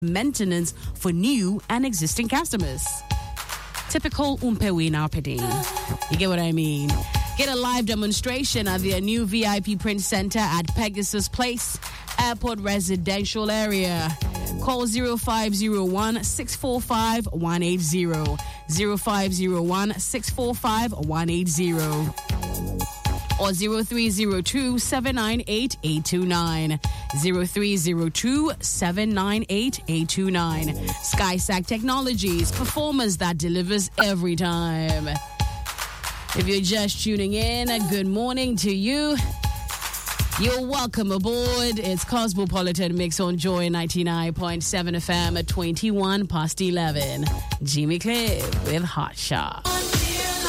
maintenance for new and existing customers. Typical Umpewi Narpedi. You get what I mean? Get a live demonstration at their new VIP Print Center at Pegasus Place, Airport Residential Area. Call 0501-645-180. 0501-645-180. Or 0302-798-829. 0302-798-829. SkySack Technologies, performance that delivers every time. If you're just tuning in, good morning to you. You're welcome aboard. It's Cosmopolitan Mix on Joy 99.7 FM at 21 past 11. Jimmy Cliff with Hot Shot.